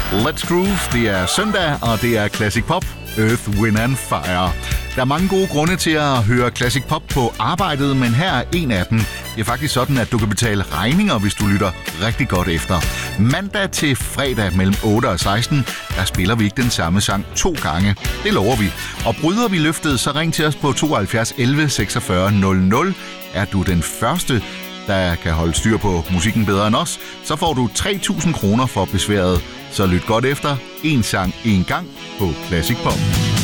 Let's Groove. Det er søndag, og det er Classic Pop. Earth, Wind and Fire. Der er mange gode grunde til at høre Classic Pop på arbejdet, men her er en af dem. Det er faktisk sådan, at du kan betale regninger, hvis du lytter rigtig godt efter. Mandag til fredag mellem 8 og 16, der spiller vi ikke den samme sang 2 gange. Det lover vi. Og bryder vi løftet, så ring til os på 72 11 46 00. Er du den første, der kan holde styr på musikken bedre end os, så får du 3.000 kroner for besværet. Så lyt godt efter. En sang, en gang på Classic Pop.